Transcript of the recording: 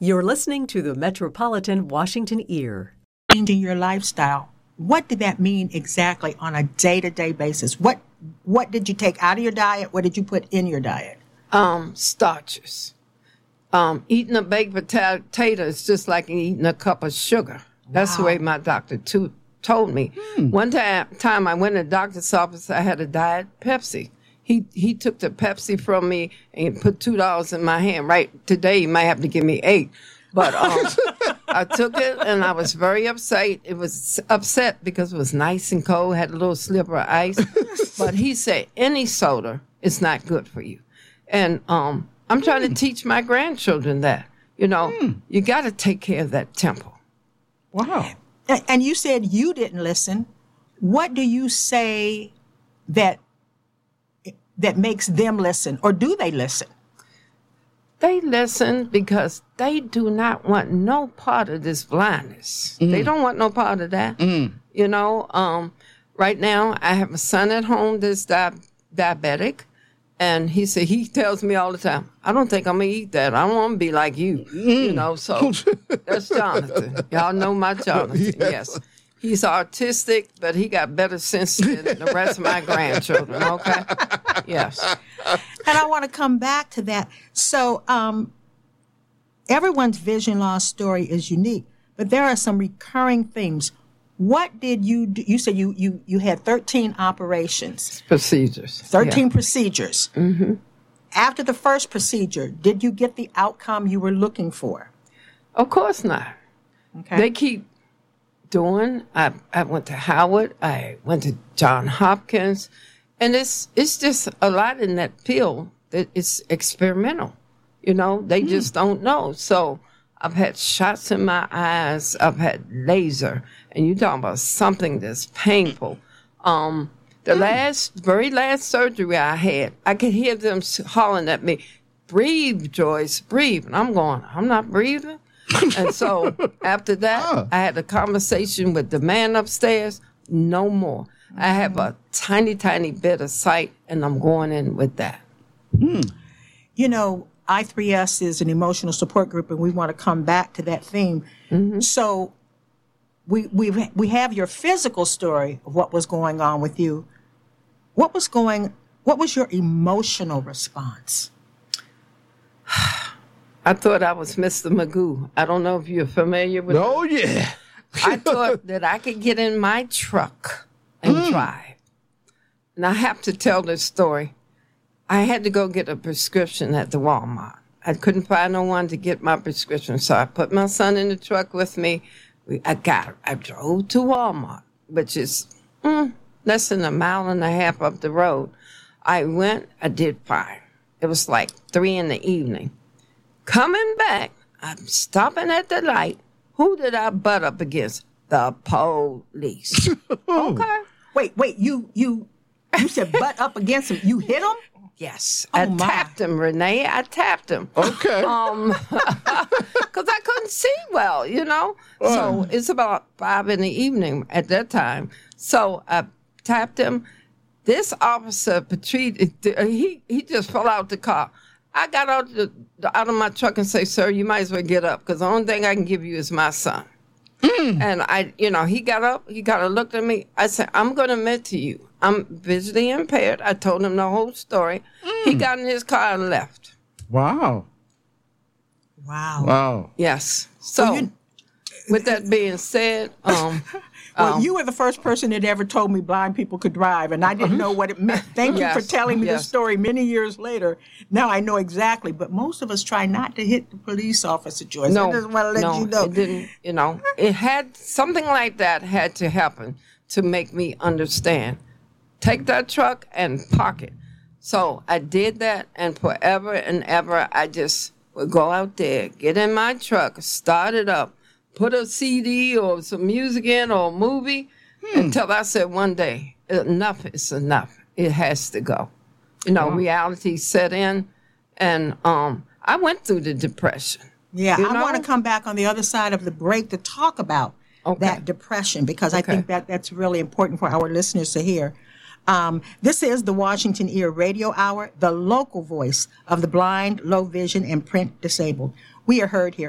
You're listening to the Metropolitan Washington Ear. Changing your lifestyle. What did that mean exactly on a day-to-day basis? What did you take out of your diet? What did you put in your diet? Starches. Eating a baked potato is just like eating a cup of sugar. That's the way my doctor told me. One time I went to the doctor's office, I had a Diet Pepsi. He took the Pepsi from me and put $2 in my hand. Right today, he might have to give me $8. But I took it, and I was very upset. It was upset because it was nice and cold, had a little sliver of ice. But he said, any soda is not good for you. And I'm trying to teach my grandchildren that. You got to take care of that temple. Wow. And you said you didn't listen. What do you say that makes them listen, or do they listen? They listen because they do not want no part of this blindness. They don't want no part of that. Right now I have a son at home that's diabetic, and he tells me all the time, I don't think I'm going to eat that. I don't want to be like you. So that's Jonathan. Y'all know my Jonathan, yes. He's autistic, but he got better sense than the rest of my grandchildren, okay? Yes. And I want to come back to that. So everyone's vision loss story is unique, but there are some recurring themes. What did you do? You said you had 13 operations. Procedures. 13 procedures. Mm-hmm. After the first procedure, did you get the outcome you were looking for? Of course not. Okay. They keep doing. I went to Howard. I went to Johns Hopkins. And it's just a lot in that field that it's experimental. They just don't know. So I've had shots in my eyes. I've had laser. And you're talking about something that's painful. The very last surgery I had, I could hear them hollering at me, breathe, Joyce, breathe. And I'm going, I'm not breathing. And so after that, I had a conversation with the man upstairs. No more. I have a tiny, tiny bit of sight, and I'm going in with that. I3S is an emotional support group, and we want to come back to that theme. Mm-hmm. So we have your physical story of what was going on with you. What was your emotional response? I thought I was Mr. Magoo. I don't know if you're familiar with Oh, yeah. I thought that I could get in my truck and drive. And I have to tell this story. I had to go get a prescription at the Walmart. I couldn't find no one to get my prescription, so I put my son in the truck with me. I drove to Walmart, which is less than 1.5 miles up the road. I went, I did fine. It was like 3 p.m. Coming back, I'm stopping at the light. Who did I butt up against? The police. Okay. Wait, you said butt up against him. You hit him? Yes. I tapped him, Renee. I tapped him. Okay. Because I couldn't see well, So it's about 5 p.m. at that time. So I tapped him. This officer, he just fell out the car. I got out of my truck and say, sir, you might as well get up, because the only thing I can give you is my son. And he got up, he kind of looked at me. I said, I'm going to admit to you, I'm visually impaired. I told him the whole story. He got in his car and left. Wow. Yes. So, with that being said, you were the first person that ever told me blind people could drive, and I didn't know what it meant. Thank you for telling me this story many years later. Now I know exactly, but most of us try not to hit the police officer, Joyce. I just want to let you know. It didn't, it had, something like that had to happen to make me understand. Take that truck and park it. So I did that, and forever and ever, I just would go out there, get in my truck, start it up, put a CD or some music in or a movie until I said one day, enough is enough. It has to go. Reality set in, and I went through the depression. Yeah, I want to come back on the other side of the break to talk about that depression, because I think that's really important for our listeners to hear. This is the Washington Ear Radio Hour, the local voice of the blind, low vision, and print disabled. We are heard here